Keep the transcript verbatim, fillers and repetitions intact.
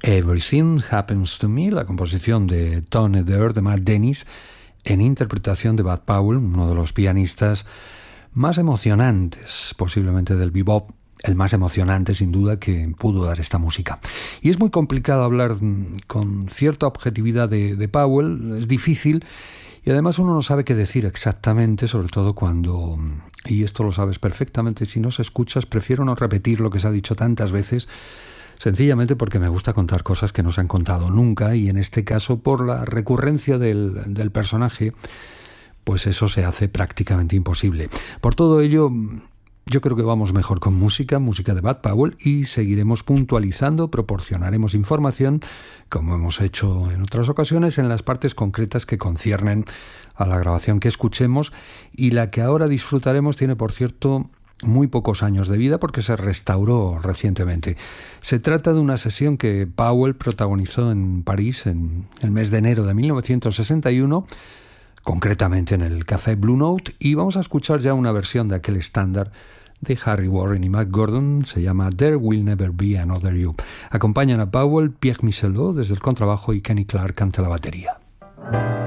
Everything Happens to Me, la composición de Tony Dare, de Matt Dennis, en interpretación de Bud Powell, uno de los pianistas más emocionantes, posiblemente del bebop, el más emocionante sin duda que pudo dar esta música. Y es muy complicado hablar con cierta objetividad de, de Powell, es difícil, y además uno no sabe qué decir exactamente, sobre todo cuando, y esto lo sabes perfectamente, si no se escuchas, prefiero no repetir lo que se ha dicho tantas veces, sencillamente porque me gusta contar cosas que no se han contado nunca, y en este caso por la recurrencia del, del personaje, pues eso se hace prácticamente imposible. Por todo ello, yo creo que vamos mejor con música, música de Bud Powell, y seguiremos puntualizando, proporcionaremos información, como hemos hecho en otras ocasiones, en las partes concretas que conciernen a la grabación que escuchemos, y la que ahora disfrutaremos tiene, por cierto, muy pocos años de vida porque se restauró recientemente. Se trata de una sesión que Powell protagonizó en París en el mes de enero de mil novecientos sesenta y uno, concretamente en el Café Blue Note, y vamos a escuchar ya una versión de aquel estándar de Harry Warren y Mac Gordon, se llama There Will Never Be Another You. Acompañan a Powell Pierre Michelot desde el contrabajo y Kenny Clark ante la batería.